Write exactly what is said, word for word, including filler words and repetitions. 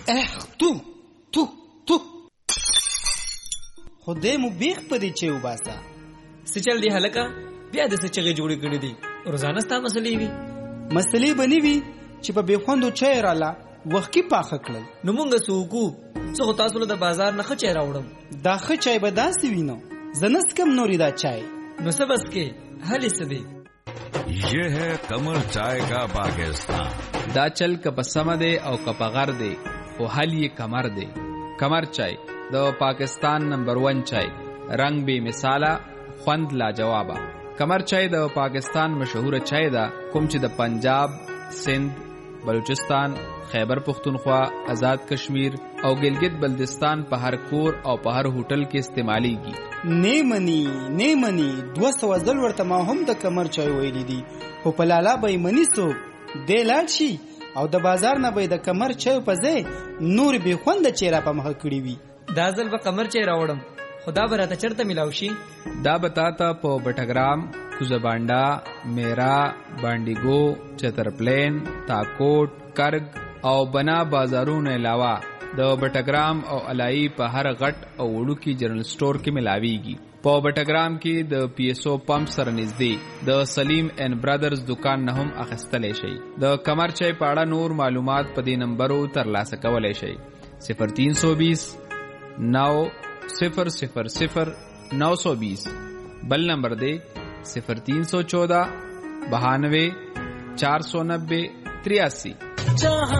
اخ تو تو تو خدای مو بیخ پدې چې وباسه. څه چل دی هلکه؟ بیا د څه چغې جوړې کړې دي؟ روزانه ستا مسلې وي؟ مسلې به نه وي چې په بېخوندو چای راله وخت کې پاخه کړل. نو مونږ څه وکړو؟ څه خو تاسو له د بازار نه ښه چای راوړم. دا ښه چای به داسې وي نو زه نه څکم نورې دا چای. نو څه بس کې حل یې څه دی؟ ये है कमर चाय का पाकिस्तान. دا چل کپ سم دے او کپ غر دے خو حل یہ کمر دے. کمر چای د پاکستان نمبر ون چای، رنگ بے مثاله، خوند لا جوابا. کمر چای د پاکستان مشهور چای دا کوم چې د پنجاب، سندھ، بلوچستان، خیبر پختونخوا، آزاد کشمیر او گلگت بلدستان په هر کور او په هر هوټل کې استعمالیږي. نه مني نه مني دوه سوه ځل ورته ما هم د کمر چای ویلی دي، خو په لالا به یې مني څوک دی لاړ شي او د بازار نه به یې د کمر چای په ځای نور بې خونده چای را په مخه کړي وي. دا ځل به کمر چای راوړم، خو دا به راته چېرته میلاو شي؟ دا به تا ته په بټګرام، کوزبانډا، میرا، بانډیګو، چترپلین، تاکوټ، کرګ او بنا بازارونو علاوه د بټګرام او علایي په هر غټ او وړوکي جنرال سٹور کې ملاویږي. په بټګرام کې د پی ایس او پمپ سره نږدې د سلیم اینڈ برادرز دکان نه هم اخیستلی شئ. د کمر چای په اړه نور معلومات په دې نمبرو ترلاسه کولی شئ: صفر تین سو بیس نو صفر صفر صفر نو سو بیس. بل نمبر دے صفر تین سو چودہ بہانوے چار سو نبے تریاسی.